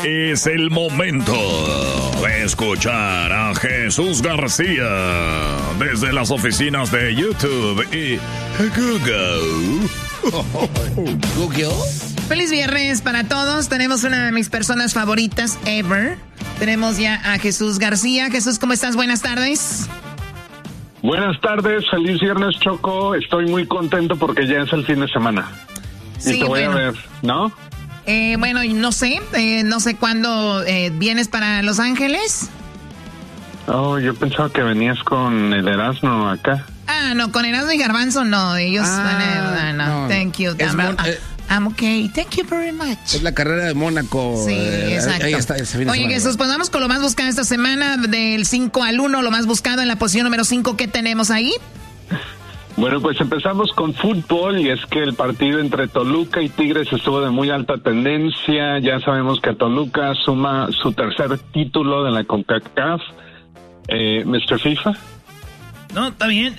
Es el momento de escuchar a Jesús García desde las oficinas de YouTube y Google. ¿Google? Feliz viernes para todos. Tenemos una de mis personas favoritas ever. Tenemos ya a Jesús García. Jesús, ¿cómo estás? Buenas tardes. Buenas tardes, feliz viernes, Choco. Estoy muy contento porque ya es el fin de semana. Sí, y te voy a ver, ¿no? Bueno, no sé cuándo vienes para Los Ángeles. Oh, yo pensaba que venías con el Erasmo acá. Ah, no, con Erasmo y Garbanzo no. Ellos no. Thank you. I'm okay. Thank you very much. Es la carrera de Mónaco. Sí, exacto. Ahí está, Oye, Jesús, pues vamos con lo más buscado esta semana, del 5 al 1, lo más buscado en la posición número 5. ¿Qué tenemos ahí? Bueno, pues empezamos con fútbol, y es que el partido entre Toluca y Tigres estuvo de muy alta tendencia. Ya sabemos que Toluca suma su tercer título de la CONCACAF. Mr. FIFA. No, está bien,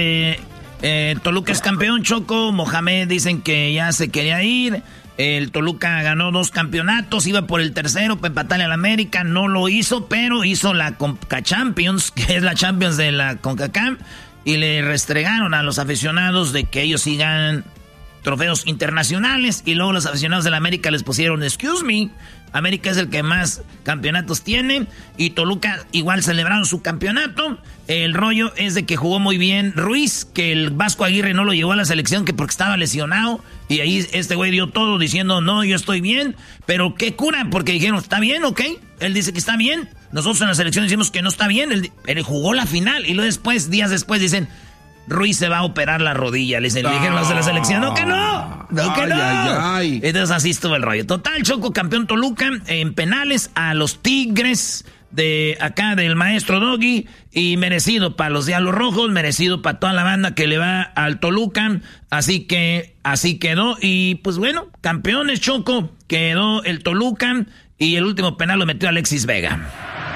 Toluca es campeón, Choco. Mohamed dicen que ya se quería ir. El Toluca ganó 2 campeonatos, iba por el tercero para empatarle al América, no lo hizo, pero hizo la Conca Champions, que es la Champions de la CONCACAF, y le restregaron a los aficionados de que ellos sí ganan trofeos internacionales, y luego los aficionados de la América les pusieron, excuse me, América es el que más campeonatos tiene, y Toluca igual celebraron su campeonato. El rollo es de que jugó muy bien Ruiz, que el Vasco Aguirre no lo llevó a la selección que porque estaba lesionado, y ahí este güey dio todo diciendo, no, yo estoy bien, pero qué cura, porque dijeron, ¿está bien? ¿Ok? Él dice que está bien, nosotros en la selección decimos que no está bien, él jugó la final, y luego después, días después dicen, Ruiz se va a operar la rodilla. Le dijeron los de la selección, no que no, no que no. Ay. Entonces así estuvo el rollo. Total, Choco, campeón Toluca en penales a los Tigres de acá del maestro Doggy, y merecido para los Diablos Rojos, merecido para toda la banda que le va al Toluca. Así que así quedó, y pues bueno, campeones, Choco, quedó el Toluca, y el último penal lo metió Alexis Vega.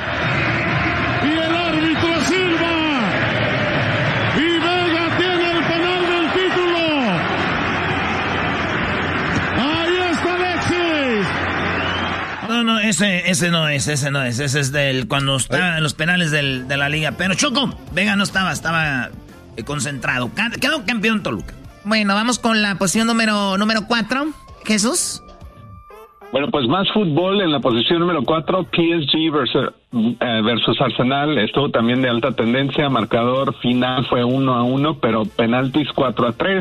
No, ese no es, ese es del cuando está en los penales de la liga. Pero Choco, Vega no estaba concentrado. Quedó campeón Toluca. Bueno, vamos con la posición número 4, Jesús. Bueno, pues más fútbol en la posición número 4, PSG versus Arsenal, estuvo también de alta tendencia, marcador final fue 1-1, pero penaltis 4-3.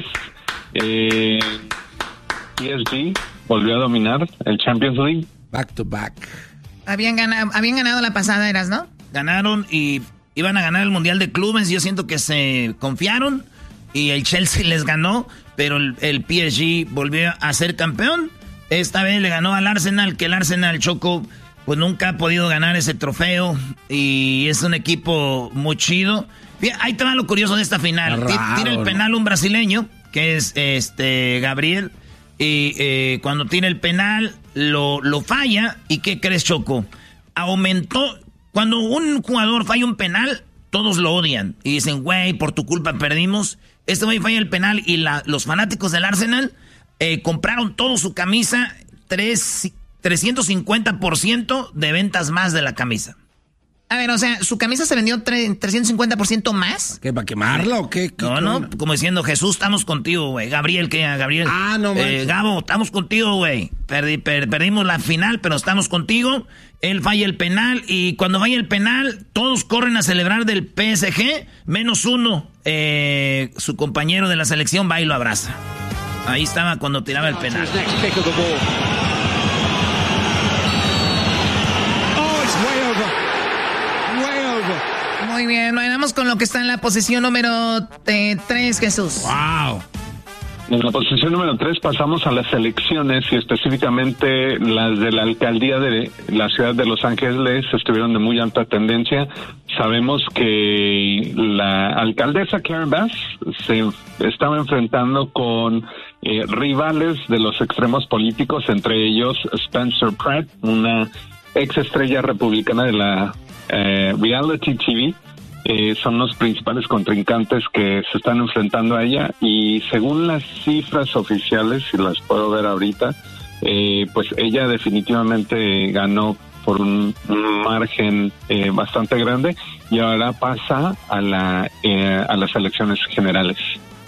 PSG volvió a dominar el Champions League. Back to back. Habían ganado la pasada, ¿eras, no? Ganaron y iban a ganar el Mundial de Clubes. Yo siento que se confiaron y el Chelsea les ganó, pero el PSG volvió a ser campeón. Esta vez le ganó al Arsenal, que el Arsenal, Choco, pues nunca ha podido ganar ese trofeo, y es un equipo muy chido. Ahí te va lo curioso de esta final. Tira el penal un brasileño, que es Gabriel, y cuando tira el penal lo falla. ¿Y qué crees, Choco? Aumentó. Cuando un jugador falla un penal, todos lo odian y dicen, güey, por tu culpa perdimos. Este güey falla el penal, y los fanáticos del Arsenal compraron todo su camisa, 350% de ventas más de la camisa. A ver, o sea, ¿su camisa se vendió 350% más? ¿Qué, para quemarla o qué? No, como diciendo, Jesús, estamos contigo, güey. Gabriel, Gabriel. Ah, no, Gabo, estamos contigo, güey. Perdimos la final, pero estamos contigo. Él falla el penal, y cuando falla el penal, todos corren a celebrar del PSG, menos uno. Su compañero de la selección va y lo abraza. Ahí estaba cuando tiraba el penal. Muy bien, vamos con lo que está en la posición número 3, Jesús. ¡Wow! En la posición número 3 pasamos a las elecciones, y específicamente las de la alcaldía de la ciudad de Los Ángeles estuvieron de muy alta tendencia. Sabemos que la alcaldesa Karen Bass se estaba enfrentando con rivales de los extremos políticos, entre ellos Spencer Pratt, una ex estrella republicana de la reality TV. Son los principales contrincantes que se están enfrentando a ella, y según las cifras oficiales, si las puedo ver ahorita, pues ella definitivamente ganó por un margen bastante grande y ahora pasa a las elecciones generales.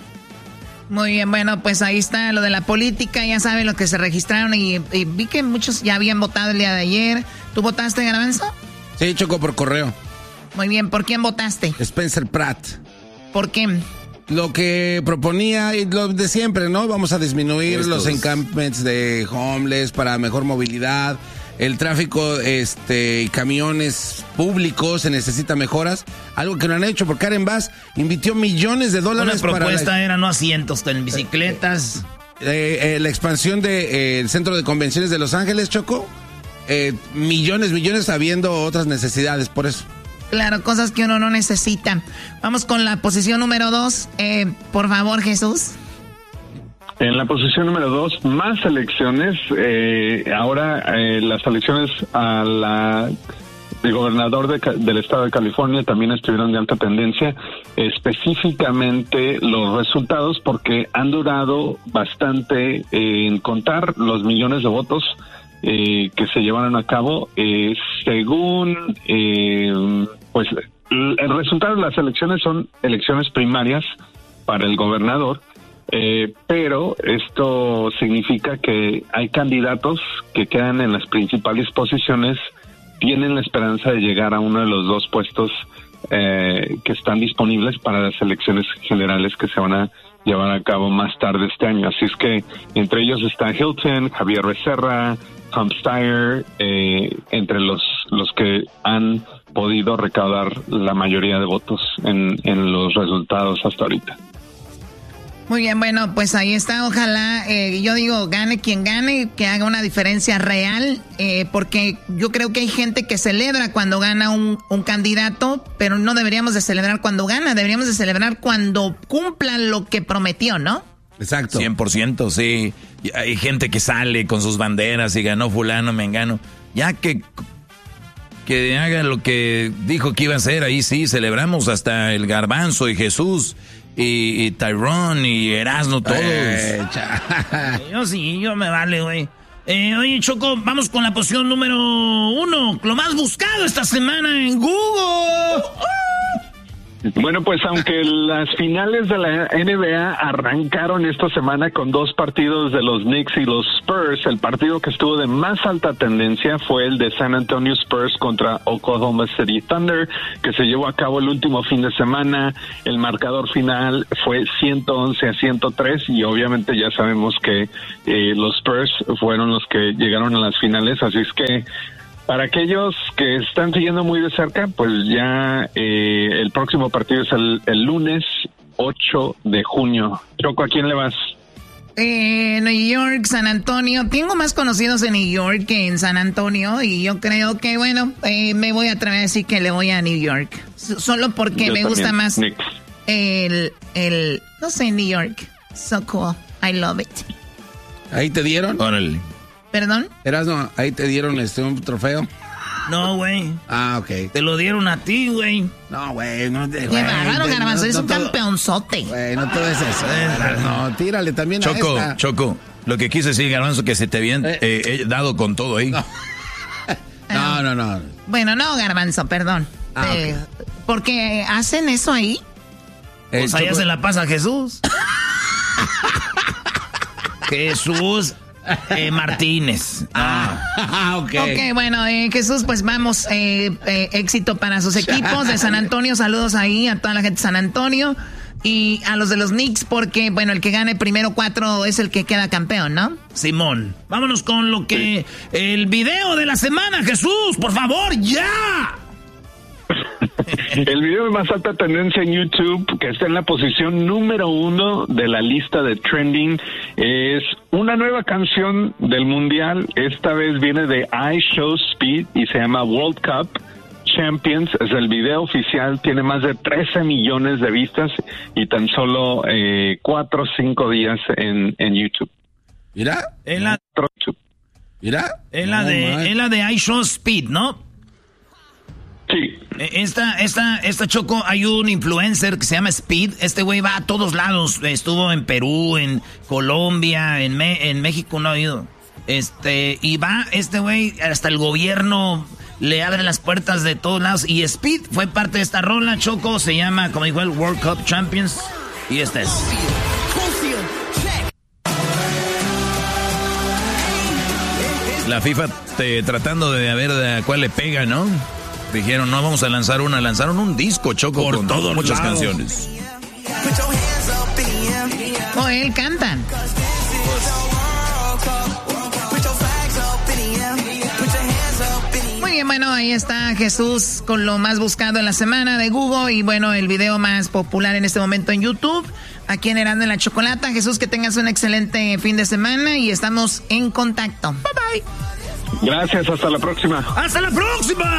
Muy bien, bueno, pues ahí está lo de la política, ya saben lo que se registraron y vi que muchos ya habían votado el día de ayer. ¿Tú votaste, Garbanzo? Sí, Choco, por correo. Muy bien, ¿por quién votaste? Spencer Pratt. ¿Por qué? Lo que proponía y lo de siempre, ¿no? Vamos a disminuir los encampments de homeless para mejor movilidad. El tráfico y camiones públicos se necesita mejoras, algo que no han hecho porque Karen Bass invirtió millones de dólares para... Una propuesta era no asientos en bicicletas. La expansión del centro de convenciones de Los Ángeles, Choco, millones habiendo otras necesidades, por eso. Claro, cosas que uno no necesita. Vamos con la posición número 2, por favor, Jesús. En la posición número 2, más elecciones. Ahora las elecciones del gobernador del estado de California también estuvieron de alta tendencia. Específicamente los resultados, porque han durado bastante en contar los millones de votos que se llevaron a cabo. Según, pues, el resultado de las elecciones son elecciones primarias para el gobernador. Pero esto significa que hay candidatos que quedan en las principales posiciones, tienen la esperanza de llegar a uno de los 2 puestos que están disponibles para las elecciones generales que se van a llevar a cabo más tarde este año. Así es que entre ellos está Hilton, Javier Becerra, Tom Steyer, entre los que han podido recaudar la mayoría de votos en los resultados hasta ahorita. Muy bien, bueno, pues ahí está. Ojalá, yo digo, gane quien gane, que haga una diferencia real, porque yo creo que hay gente que celebra cuando gana un candidato, pero no deberíamos de celebrar cuando gana, deberíamos de celebrar cuando cumplan lo que prometió, ¿no? Exacto. 100%, sí. Hay gente que sale con sus banderas y ganó fulano, mengano. Ya que haga lo que dijo que iba a hacer, ahí sí, celebramos hasta el Garbanzo y Jesús. Y Tyrone y Erasmo, todos. Yo me vale, güey. Oye, Choco, vamos con la posición número 1. Lo más buscado esta semana en Google. Bueno, pues aunque las finales de la NBA arrancaron esta semana con 2 partidos de los Knicks y los Spurs, el partido que estuvo de más alta tendencia fue el de San Antonio Spurs contra Oklahoma City Thunder, que se llevó a cabo el último fin de semana. El marcador final fue 111-103 y obviamente ya sabemos que los Spurs fueron los que llegaron a las finales, así es que para aquellos que están siguiendo muy de cerca, pues ya el próximo partido es el lunes 8 de junio. Choco, ¿a quién le vas? New York, San Antonio. Tengo más conocidos en New York que en San Antonio y yo creo que, bueno, me voy a atrever a decir que le voy a New York. Solo porque yo me también gusta más no sé, New York. So cool. I love it. ¿Ahí te dieron? Órale. ¿Perdón? Erasmo, ¿ahí te dieron un trofeo? No, güey. Ah, ok. Te lo dieron a ti, güey. No, güey. No, qué bárbaro, Garbanzo. Eres un campeonzote. Güey, no todo es eso. No, tírale también Choco, a esta. Choco, lo que quise decir, Garbanzo, que se te habían dado con todo ahí. No. Bueno, no, Garbanzo, perdón. Okay. Porque hacen eso ahí. Pues allá se la pasa a Jesús. Jesús Martínez. Okay. Ok, bueno, Jesús, pues vamos, éxito para sus equipos de San Antonio. Saludos ahí a toda la gente de San Antonio y a los de los Knicks, porque, bueno, el que gane primero 4 es el que queda campeón, ¿no? Simón, vámonos con lo que... El video de la semana, Jesús, por favor, ya. El video de más alta tendencia en YouTube, que está en la posición número 1 de la lista de trending, es una nueva canción del mundial. Esta vez viene de I Show Speed y se llama World Cup Champions. Es el video oficial, tiene más de 13 millones de vistas y tan solo 4 o 5 días en YouTube. Mira. Es la de I Show Speed, ¿no? Sí. Esta Choco, hay un influencer que se llama Speed. Este güey va a todos lados. Estuvo en Perú, en Colombia, en México no ha ido. Y va este güey, hasta el gobierno le abre las puertas de todos lados. Y Speed fue parte de esta rola, Choco. Se llama, como dijo, el World Cup Champions. Y esta es. La FIFA tratando de ver a cuál le pega, ¿no? Dijeron, no vamos a lanzar una. Lanzaron un disco, Choco, por con muchas canciones. Él cantan. Muy bien, bueno, ahí está Jesús con lo más buscado en la semana de Google y bueno, el video más popular en este momento en YouTube, aquí en Erasmo en la Chocolata. Jesús, que tengas un excelente fin de semana y estamos en contacto. Bye bye. Gracias, hasta la próxima. ¡Hasta la próxima!